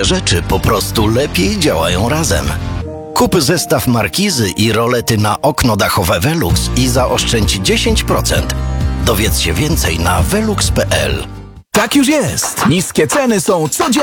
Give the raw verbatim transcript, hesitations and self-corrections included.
rzeczy po prostu lepiej działają razem. Kup zestaw markizy i rolety na okno dachowe Velux i zaoszczędź dziesięć procent. Dowiedz się więcej na velux kropka p l. Tak już jest. Niskie ceny są codziennie.